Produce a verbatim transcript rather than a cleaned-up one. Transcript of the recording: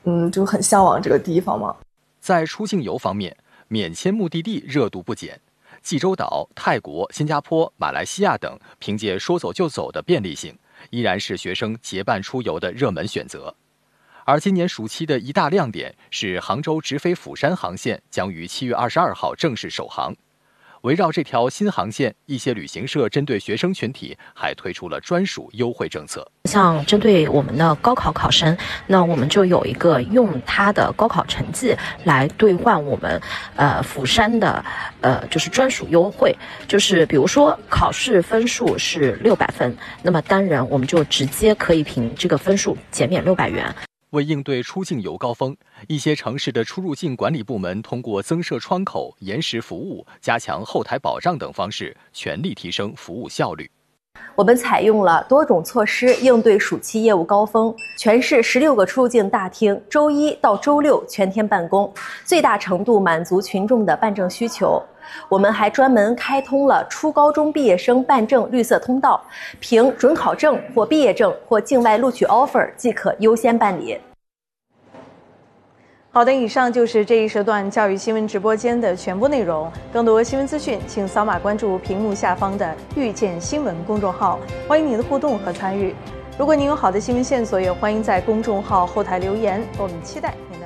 嗯，就很向往这个地方嘛。 在出境游方面，免签目的地热度不减，济州岛、泰国、新加坡、马来西亚等凭借说走就走的便利性，依然是学生结伴出游的热门选择。而今年暑期的一大亮点是杭州直飞釜山航线将于七月二十二号正式首航。围绕这条新航线，一些旅行社针对学生群体还推出了专属优惠政策。 像针对我们的高考考生，那我们就有一个用他的高考成绩来兑换我们呃釜山的呃就是专属优惠，就是比如说考试分数是六百分，那么单人我们就直接可以凭这个分数减免六百元。 为应对出境游高峰，一些城市的出入境管理部门通过增设窗口、延时服务、加强后台保障等方式，全力提升服务效率。 我们采用了多种措施应对暑期业务高峰，全市十六个出入境大厅周一到周六全天办公，最大程度满足群众的办证需求。我们还专门开通了初高中毕业生办证绿色通道，凭准考证或毕业证或境外录取 offer 即可优先办理。 好的，以上就是这一时段教育新闻直播间的全部内容。更多新闻资讯，请扫码关注屏幕下方的遇见新闻公众号，欢迎您的互动和参与。如果您有好的新闻线索，也欢迎在公众号后台留言，我们期待您。